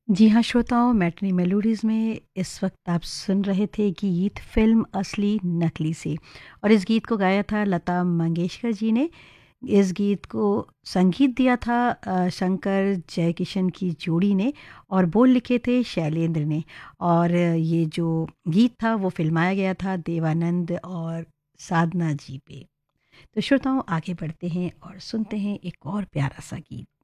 जी हाँ श्रोताओं, मैट्नी मेलोडीज़ में इस वक्त आप सुन रहे थे गीत फिल्म असली नकली से। और इस गीत को गाया था लता मंगेशकर जी ने। इस गीत को संगीत दिया था शंकर जयकिशन की जोड़ी ने, और बोल लिखे थे शैलेंद्र ने। और ये जो गीत था वो फिल्माया गया था देवानंद और साधना जी पे। तो श्रोताओं, आगे बढ़ते हैं और सुनते हैं एक और प्यारा सा गीत।